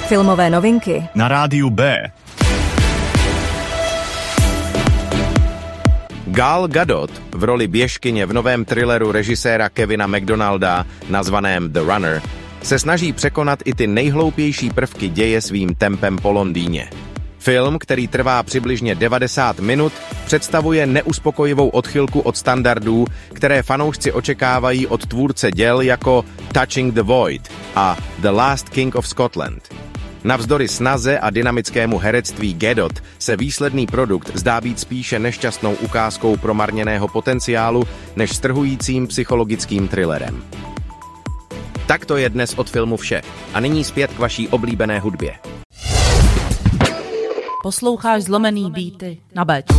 Filmové novinky na rádiu B. Gal Gadot v roli běžkyně v novém thrilleru režiséra Kevina McDonalda nazvaném The Runner se snaží překonat i ty nejhloupější prvky děje svým tempem po Londýně. Film, který trvá přibližně 90 minut, představuje neuspokojivou odchylku od standardů, které fanoušci očekávají od tvůrce děl jako Touching the Void a The Last King of Scotland. Navzdory snaze a dynamickému herectví Gadot se výsledný produkt zdá být spíše nešťastnou ukázkou promarněného potenciálu než strhujícím psychologickým thrillerem. Tak to je dnes od filmu vše. A nyní zpět k vaší oblíbené hudbě. Posloucháš Zlomený beaty na Béčku.